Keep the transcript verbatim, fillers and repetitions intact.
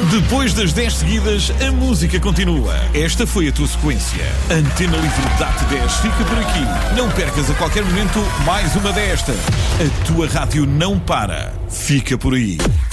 Depois das dez seguidas, a música continua. Esta foi a tua sequência. Antena Livre dá-te dez, fica por aqui. Não percas a qualquer momento mais uma desta. A tua rádio não para. Fica por aí.